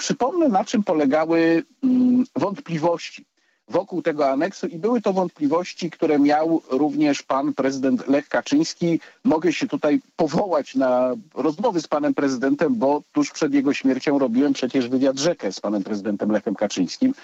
Przypomnę, na czym polegały wątpliwości wokół tego aneksu i były to wątpliwości, które miał również pan prezydent Lech Kaczyński. Mogę się tutaj powołać na rozmowy z panem prezydentem, bo tuż przed jego śmiercią robiłem przecież wywiad rzekę z panem prezydentem Lechem Kaczyńskim.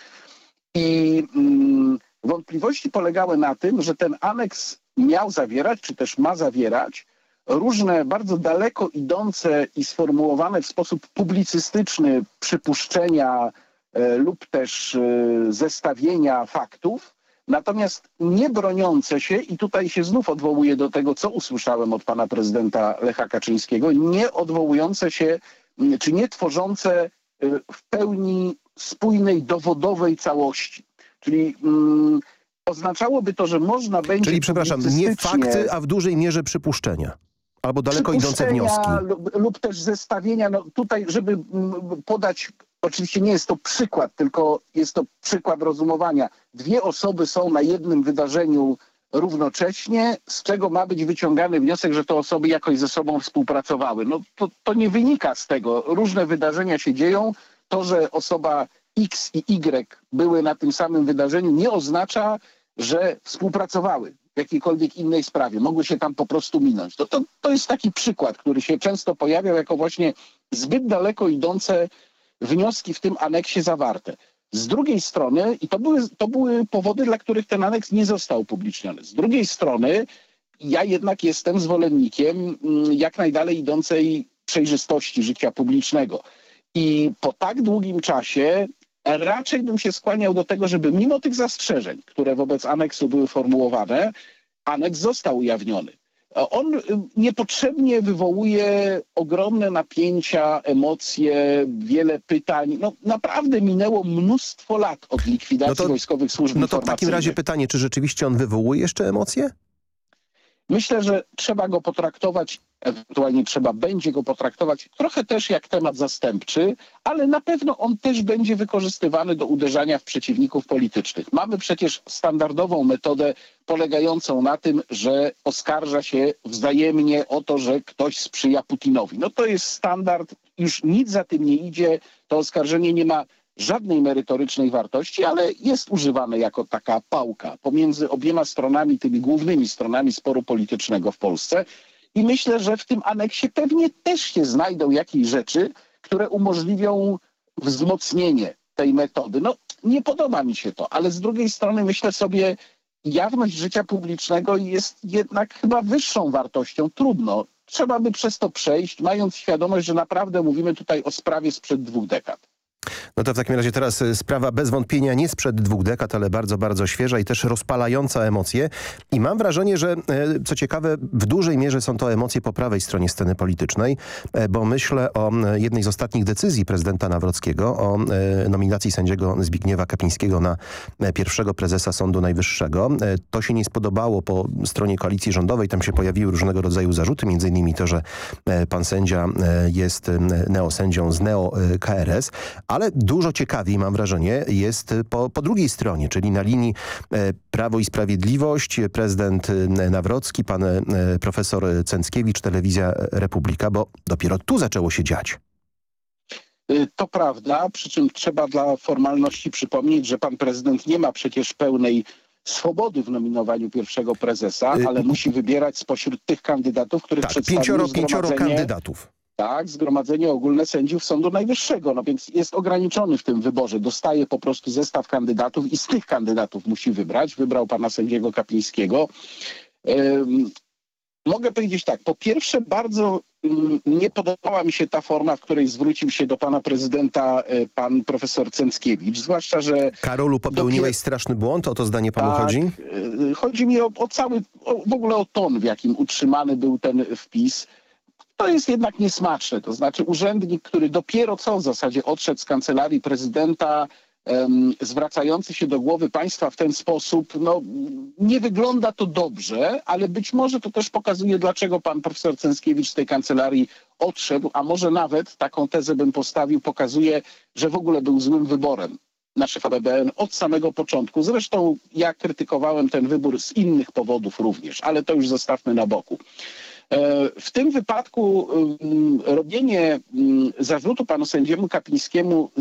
I wątpliwości polegały na tym, że ten aneks miał zawierać, czy też ma zawierać różne bardzo daleko idące i sformułowane w sposób publicystyczny przypuszczenia lub też zestawienia faktów, natomiast nie broniące się, i tutaj się znów odwołuję do tego, co usłyszałem od pana prezydenta Lecha Kaczyńskiego, nie odwołujące się, czy nie tworzące w pełni spójnej, dowodowej całości. Czyli oznaczałoby to, że można będzie... Czyli, przepraszam, nie fakty, a w dużej mierze przypuszczenia. Albo daleko idące wnioski. Lub też zestawienia. No tutaj, żeby podać, oczywiście nie jest to przykład, tylko jest to przykład rozumowania. Dwie osoby są na jednym wydarzeniu równocześnie, z czego ma być wyciągany wniosek, że te osoby jakoś ze sobą współpracowały. No to nie wynika z tego. Różne wydarzenia się dzieją. To, że osoba X i Y były na tym samym wydarzeniu, nie oznacza, że współpracowały w jakiejkolwiek innej sprawie. Mogły się tam po prostu minąć. To jest taki przykład, który się często pojawiał jako właśnie zbyt daleko idące wnioski w tym aneksie zawarte. Z drugiej strony, i to były powody, dla których ten aneks nie został upubliczniony. Z drugiej strony, ja jednak jestem zwolennikiem jak najdalej idącej przejrzystości życia publicznego. I po tak długim czasie raczej bym się skłaniał do tego, żeby mimo tych zastrzeżeń, które wobec aneksu były formułowane, aneks został ujawniony. On niepotrzebnie wywołuje ogromne napięcia, emocje, wiele pytań. No naprawdę minęło mnóstwo lat od likwidacji wojskowych służb informacyjnych. No to w takim razie pytanie, czy rzeczywiście on wywołuje jeszcze emocje? Myślę, że trzeba go potraktować, ewentualnie trzeba będzie go potraktować trochę też jak temat zastępczy, ale na pewno on też będzie wykorzystywany do uderzania w przeciwników politycznych. Mamy przecież standardową metodę polegającą na tym, że oskarża się wzajemnie o to, że ktoś sprzyja Putinowi. No to jest standard, już nic za tym nie idzie, to oskarżenie nie ma żadnej merytorycznej wartości, ale jest używane jako taka pałka pomiędzy obiema stronami, tymi głównymi stronami sporu politycznego w Polsce. I myślę, że w tym aneksie pewnie też się znajdą jakieś rzeczy, które umożliwią wzmocnienie tej metody. No nie podoba mi się to, ale z drugiej strony myślę sobie, jawność życia publicznego jest jednak chyba wyższą wartością. Trudno. Trzeba by przez to przejść, mając świadomość, że naprawdę mówimy tutaj o sprawie sprzed 2 dekad. No to w takim razie teraz sprawa bez wątpienia nie sprzed 2 dekad, ale bardzo, bardzo świeża i też rozpalająca emocje. I mam wrażenie, że co ciekawe, w dużej mierze są to emocje po prawej stronie sceny politycznej, bo myślę o jednej z ostatnich decyzji prezydenta Nawrockiego o nominacji sędziego Zbigniewa Kapińskiego na pierwszego prezesa Sądu Najwyższego. To się nie spodobało po stronie koalicji rządowej. Tam się pojawiły różnego rodzaju zarzuty, między innymi to, że pan sędzia jest neosędzią z neo-KRS. Ale dużo ciekawiej, mam wrażenie, jest po drugiej stronie, czyli na linii Prawo i Sprawiedliwość, prezydent Nawrocki, pan profesor Cęckiewicz, Telewizja Republika, bo dopiero tu zaczęło się dziać. To prawda, przy czym trzeba dla formalności przypomnieć, że pan prezydent nie ma przecież pełnej swobody w nominowaniu pierwszego prezesa, ale musi wybierać spośród tych kandydatów, których przedstawił pięcioro kandydatów. Tak, Zgromadzenie Ogólne Sędziów Sądu Najwyższego, no więc jest ograniczony w tym wyborze. Dostaje po prostu zestaw kandydatów i z tych kandydatów musi wybrać. Wybrał pana sędziego Kapińskiego. Mogę powiedzieć tak, po pierwsze bardzo nie podobała mi się ta forma, w której zwrócił się do pana prezydenta pan profesor Cęckiewicz, zwłaszcza, że... Karolu, popełniłeś straszny błąd? O to zdanie panu chodzi? Chodzi mi w ogóle o ton, w jakim utrzymany był ten wpis. To jest jednak niesmaczne. To znaczy urzędnik, który dopiero co w zasadzie odszedł z kancelarii prezydenta, zwracający się do głowy państwa w ten sposób, no nie wygląda to dobrze, ale być może to też pokazuje, dlaczego pan profesor Cęckiewicz z tej kancelarii odszedł, a może nawet, taką tezę bym postawił, pokazuje, że w ogóle był złym wyborem na szefa BBN od samego początku. Zresztą ja krytykowałem ten wybór z innych powodów również, ale to już zostawmy na boku. W tym wypadku robienie zarzutu panu sędziemu Kapińskiemu